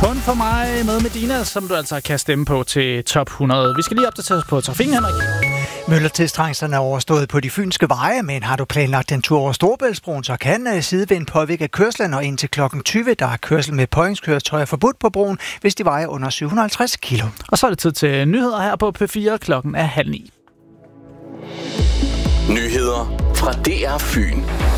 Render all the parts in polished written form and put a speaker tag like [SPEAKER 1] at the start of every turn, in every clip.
[SPEAKER 1] Kun for mig med Medina, som du altså kan stemme på til top 100. Vi skal lige opdatere os på trafikken, Henrik.
[SPEAKER 2] Møllertilstrængelserne er overstået på de fynske veje, men har du planlagt en tur over Storebæltsbroen, så kan sidevind påvirke kørslen, og indtil klokken 20, der er kørsel med påhængskøretøjer forbudt på broen, hvis de vejer under 750 kilo.
[SPEAKER 1] Og så er det tid til nyheder her på P4. Klokken er 8:30.
[SPEAKER 3] Nyheder fra DR Fyn.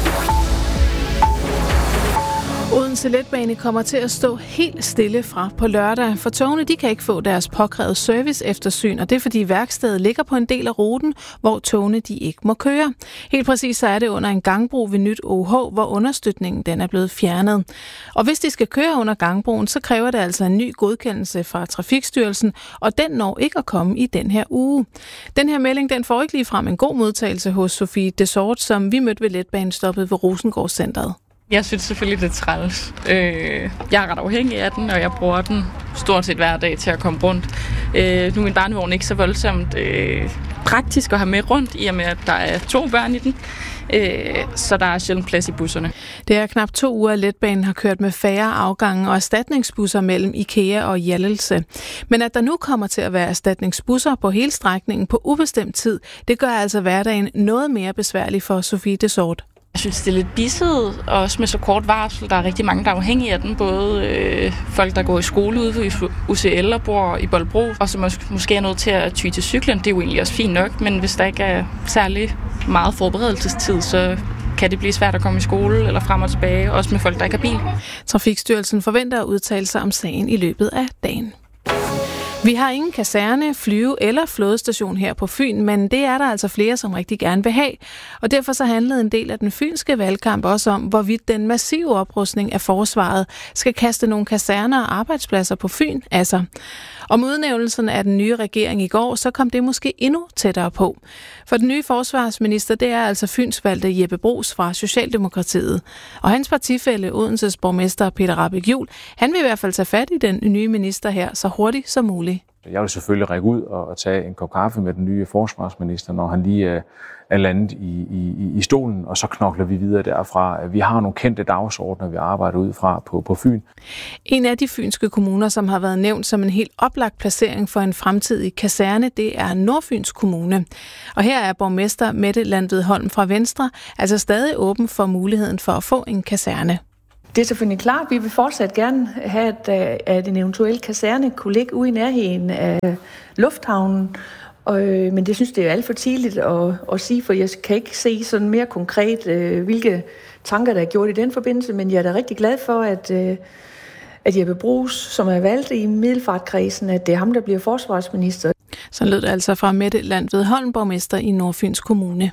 [SPEAKER 4] Odense Letbane kommer til at stå helt stille fra på lørdag, for togene de kan ikke få deres påkrævede service eftersyn, og det er fordi værkstedet ligger på en del af ruten, hvor togene de ikke må køre. Helt præcis så er det under en gangbro ved Nyt OH, hvor understøtningen den er blevet fjernet. Og hvis de skal køre under gangbroen, så kræver det altså en ny godkendelse fra Trafikstyrelsen, og den når ikke at komme i den her uge. Den her melding den får ikke ligefrem en god modtagelse hos Sofie Desort, som vi mødte ved letbanestoppet ved Rosengårdscentret.
[SPEAKER 5] Jeg synes selvfølgelig, det er træls. Jeg er ret afhængig af den, og jeg bruger den stort set hver dag til at komme rundt. Nu er min barnevogn ikke så voldsomt praktisk at have med rundt, i og med, at der er 2 børn i den. Så der er sjældent plads i busserne.
[SPEAKER 4] Det er knap 2 uger, at letbanen har kørt med færre afgange og erstatningsbusser mellem IKEA og Hjallelse. Men at der nu kommer til at være erstatningsbusser på hele strækningen på ubestemt tid, det gør altså hverdagen noget mere besværlig for Sofie Desort.
[SPEAKER 5] Jeg synes, det er lidt bisset, også med så kort varsel. Der er rigtig mange, der er afhængige af den. Både folk, der går i skole ude i UCL og bor i Bolbro, og som måske er nødt til at ty til cyklen. Det er jo egentlig også fint nok, men hvis der ikke er særlig meget forberedelsestid, så kan det blive svært at komme i skole eller frem og tilbage, også med folk, der ikke har bil.
[SPEAKER 4] Trafikstyrelsen forventer at udtale sig om sagen i løbet af dagen. Vi har ingen kaserne, flyve- eller flådestation her på Fyn, men det er der altså flere, som rigtig gerne vil have. Og derfor så handlede en del af den fynske valgkamp også om, hvorvidt den massive oprustning af forsvaret skal kaste nogle kaserner og arbejdspladser på Fyn af sig. Om udnævnelsen af den nye regering i går, så kom det måske endnu tættere på. For den nye forsvarsminister, det er altså fynsvalgte Jeppe Bruus fra Socialdemokratiet. Og hans partifælle, Odenses borgmester Peter Rahbæk Juhl, han vil i hvert fald tage fat i den nye minister her så hurtigt som muligt.
[SPEAKER 6] Jeg vil selvfølgelig række ud og tage en kop kaffe med den nye forsvarsminister, når han lige er landet i stolen, og så knokler vi videre derfra. Vi har nogle kendte dagsordner, vi arbejder ud fra på Fyn.
[SPEAKER 4] En af de fynske kommuner, som har været nævnt som en helt oplagt placering for en fremtidig kaserne, det er Nordfyns Kommune. Og her er borgmester Mette Landved Holm fra Venstre altså stadig åben for muligheden for at få en kaserne.
[SPEAKER 7] Det er selvfølgelig klart, vi vil fortsat gerne have, at en eventuel kaserne kunne ligge ude i nærheden af lufthavnen. Men det synes det er alt for tidligt at sige, for jeg kan ikke se sådan mere konkret, hvilke tanker der er gjort i den forbindelse. Men jeg er da rigtig glad for, at Jeppe Bruus, som er valgt i Middelfartkredsen, at det er ham, der bliver forsvarsminister.
[SPEAKER 4] Så lød det altså fra Mette Landved Holm, borgmester i Nordfyns Kommune.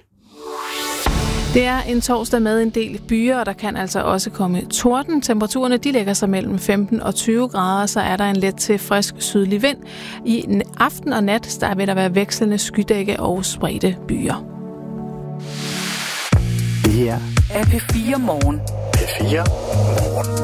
[SPEAKER 4] Det er en torsdag med en del byer, og der kan altså også komme torden. Temperaturerne de lægger sig mellem 15 og 20 grader, så er der en let til frisk sydlig vind. I aften og nat der vil der være vekslende skydække og spredte byer.
[SPEAKER 2] Det her
[SPEAKER 8] er P4 Morgen.
[SPEAKER 2] P4 Morgen.